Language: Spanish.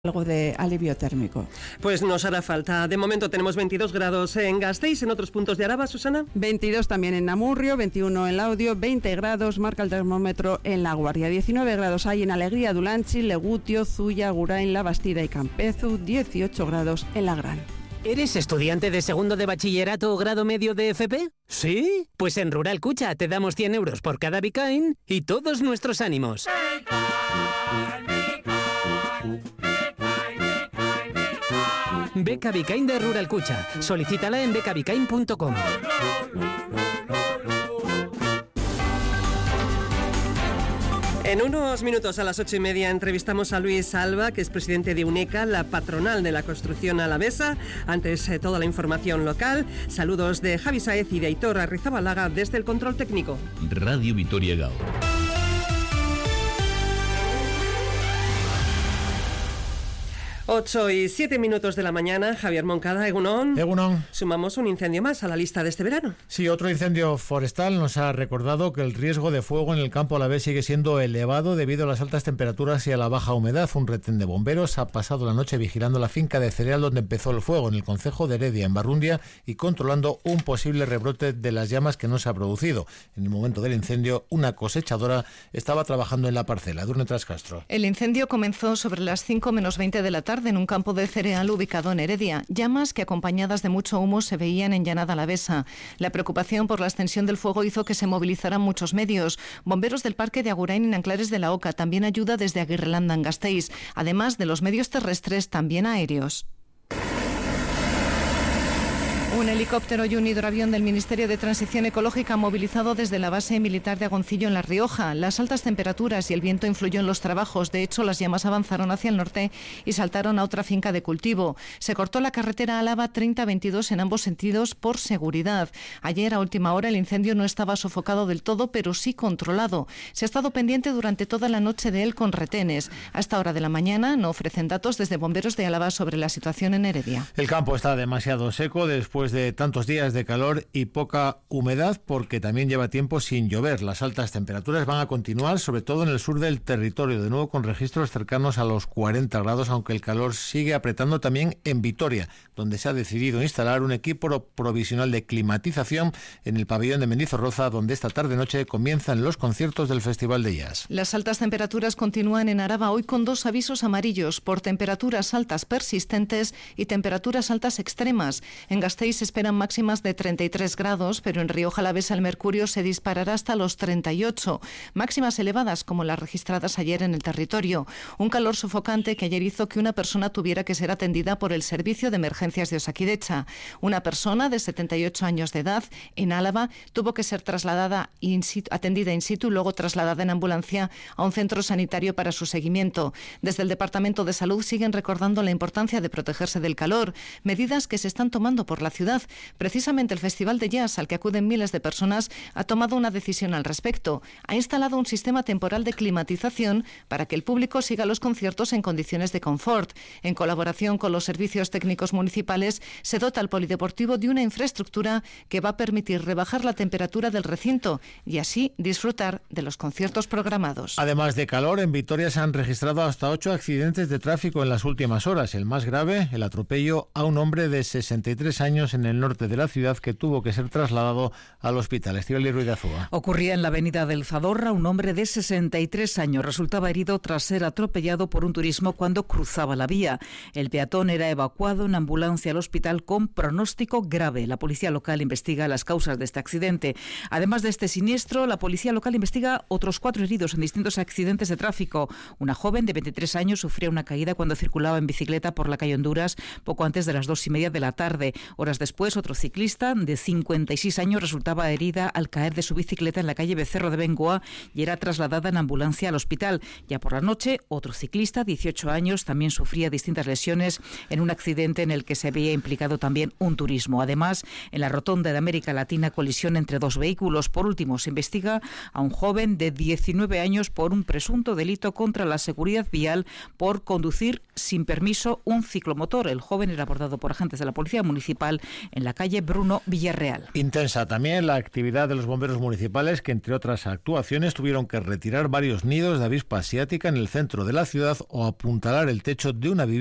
algo de alivio térmico. Pues nos hará falta. De momento tenemos 22 grados en Gasteiz, en otros puntos de Araba, Susana. 22 también en Amurrio, 21 en Laudio, 20 grados marca el termómetro en La Guardia, 19 grados hay en Alegría, Dulanchi, Legutio, Zuya, Gurain, La Bastida y Campezu, 18 grados en La Gran. ¿Eres estudiante de segundo de bachillerato o grado medio de FP? ¿Sí? Pues en Rural Cucha te damos 100 euros por cada Bicain y todos nuestros ánimos. Beca Bicain de Rural Cucha. Solicítala en becabicain.com. En unos minutos, a las 8:30, entrevistamos a Luis Alba, que es presidente de UNECA, la patronal de la construcción alavesa. Antes, toda la información local. Saludos de Javi Sáez y de Aitor Arrizabalaga desde el control técnico. Radio Vitoria Gaur. 8:07 de la mañana, Javier Moncada, Egunon. Egunon. Sumamos un incendio más a la lista de este verano. Sí, otro incendio forestal nos ha recordado que el riesgo de fuego en el campo alavés sigue siendo elevado debido a las altas temperaturas y a la baja humedad. Un retén de bomberos ha pasado la noche vigilando la finca de cereal donde empezó el fuego, en el concejo de Heredia, en Barrundia, y controlando un posible rebrote de las llamas que no se ha producido. En el momento del incendio, una cosechadora estaba trabajando en la parcela. Durne Trascastro. El incendio comenzó sobre las 5:20 de la tarde en un campo de cereal ubicado en Heredia. Llamas que, acompañadas de mucho humo, se veían en Llanada Alavesa. La preocupación por la extensión del fuego hizo que se movilizaran muchos medios. Bomberos del Parque de Agurain en Anclares de la Oca, también ayuda desde Aguirrelanda en Gasteiz, además de los medios terrestres, también aéreos. Un helicóptero y un hidroavión del Ministerio de Transición Ecológica movilizado desde la base militar de Agoncillo en La Rioja. Las altas temperaturas y el viento influyó en los trabajos. De hecho, las llamas avanzaron hacia el norte y saltaron a otra finca de cultivo. Se cortó la carretera Álava 30-22 en ambos sentidos por seguridad. Ayer, a última hora, el incendio no estaba sofocado del todo, pero sí controlado. Se ha estado pendiente durante toda la noche de él con retenes. A esta hora de la mañana no ofrecen datos desde bomberos de Álava sobre la situación en Heredia. El campo está demasiado seco después de tantos días de calor y poca humedad, porque también lleva tiempo sin llover. Las altas temperaturas van a continuar, sobre todo en el sur del territorio, de nuevo con registros cercanos a los 40 grados, aunque el calor sigue apretando también en Vitoria, donde se ha decidido instalar un equipo provisional de climatización en el pabellón de Mendizorroza, donde esta tarde-noche comienzan los conciertos del Festival de Jazz. Las altas temperaturas continúan en Araba hoy con 2 avisos amarillos por temperaturas altas persistentes y temperaturas altas extremas. En Gasteiz se esperan máximas de 33 grados, pero en Rioja Alavesa el mercurio se disparará hasta los 38. Máximas elevadas como las registradas ayer en el territorio. Un calor sofocante que ayer hizo que una persona tuviera que ser atendida por el Servicio de Emergencias de Osakidecha. Una persona de 78 años de edad en Álava tuvo que ser trasladada atendida in situ y luego trasladada en ambulancia a un centro sanitario para su seguimiento. Desde el Departamento de Salud siguen recordando la importancia de protegerse del calor, medidas que se están tomando por la ciudad. Precisamente el Festival de Jazz, al que acuden miles de personas, ha tomado una decisión al respecto. Ha instalado un sistema temporal de climatización para que el público siga los conciertos en condiciones de confort. En colaboración con los servicios técnicos municipales, se dota al polideportivo de una infraestructura que va a permitir rebajar la temperatura del recinto y así disfrutar de los conciertos programados. Además de calor, en Vitoria se han registrado hasta 8 accidentes de tráfico en las últimas horas. El más grave, el atropello a un hombre de 63 años en el norte de la ciudad, que tuvo que ser trasladado al hospital. Estíbaliz Ruiz de Azúa. Ocurría en la avenida del Zadorra. Un hombre de 63 años resultaba herido tras ser atropellado por un turismo cuando cruzaba la vía. El peatón era evacuado en ambulancia al hospital con pronóstico grave. La policía local investiga las causas de este accidente. Además de este siniestro, la policía local investiga otros 4 heridos en distintos accidentes de tráfico. Una joven de 23 años sufría una caída cuando circulaba en bicicleta por la calle Honduras poco antes de las 2:30 de la tarde. Horas después, otro ciclista de 56 años resultaba herida al caer de su bicicleta en la calle Becerro de Bengoa y era trasladada en ambulancia al hospital. Ya por la noche, otro ciclista, 18 años, también sufría distintas lesiones en un accidente en el que se había implicado también un turismo. Además, en la rotonda de América Latina, colisión entre 2 vehículos. Por último, se investiga a un joven de 19 años por un presunto delito contra la seguridad vial por conducir sin permiso un ciclomotor. El joven era abordado por agentes de la Policía Municipal en la calle Bruno Villarreal. Intensa también la actividad de los bomberos municipales, que entre otras actuaciones tuvieron que retirar varios nidos de avispa asiática en el centro de la ciudad o apuntalar el techo de una vivienda